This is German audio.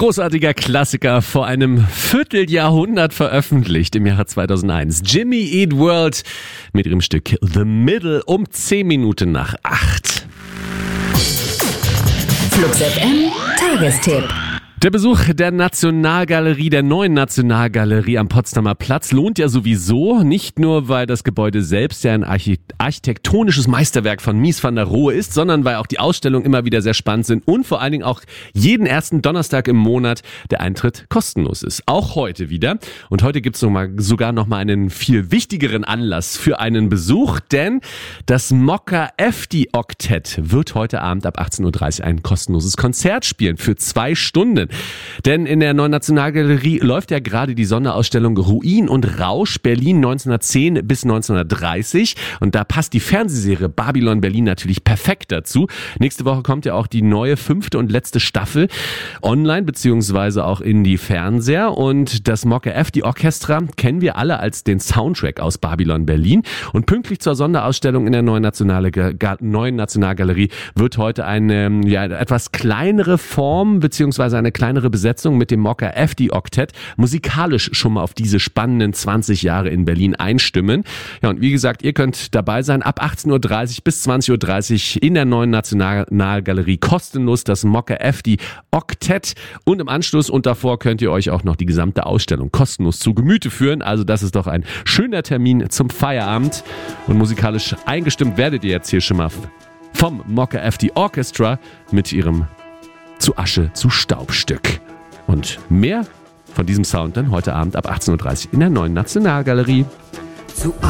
Großartiger Klassiker, vor einem Vierteljahrhundert veröffentlicht im Jahre 2001. Jimmy Eat World mit ihrem Stück The Middle um 10 Minuten nach 8. Flux FM Tagestipp. Der Besuch der Nationalgalerie, der neuen Nationalgalerie am Potsdamer Platz lohnt ja sowieso, nicht nur, weil das Gebäude selbst ja ein architektonisches Meisterwerk von Mies van der Rohe ist, sondern weil auch die Ausstellungen immer wieder sehr spannend sind und vor allen Dingen auch jeden ersten Donnerstag im Monat der Eintritt kostenlos ist. Auch heute wieder. Und heute gibt es sogar noch mal einen viel wichtigeren Anlass für einen Besuch, denn das Mokka Efti Oktett wird heute Abend ab 18.30 Uhr ein kostenloses Konzert spielen für 2 Stunden. Denn in der neuen Nationalgalerie läuft ja gerade die Sonderausstellung Ruin und Rausch Berlin 1910 bis 1930 und da passt die Fernsehserie Babylon Berlin natürlich perfekt dazu. Nächste Woche kommt ja auch die neue 5. und letzte Staffel online beziehungsweise auch in die Fernseher und das Mokka Efti Orchestra kennen wir alle als den Soundtrack aus Babylon Berlin und pünktlich zur Sonderausstellung in der neuen Nationalgalerie wird heute eine etwas kleinere Form beziehungsweise eine kleinere Besetzung mit dem Mokka Efti Oktett musikalisch schon mal auf diese spannenden 20 Jahre in Berlin einstimmen. Ja, und wie gesagt, ihr könnt dabei sein ab 18.30 Uhr bis 20.30 Uhr in der neuen Nationalgalerie kostenlos das Mokka Efti Oktett und im Anschluss und davor könnt ihr euch auch noch die gesamte Ausstellung kostenlos zu Gemüte führen. Also das ist doch ein schöner Termin zum Feierabend und musikalisch eingestimmt werdet ihr jetzt hier schon mal vom Mokka Efti Orchestra mit ihrem Zu Asche zu Staubstück. Und mehr von diesem Sound dann heute Abend ab 18.30 Uhr in der neuen Nationalgalerie. Zu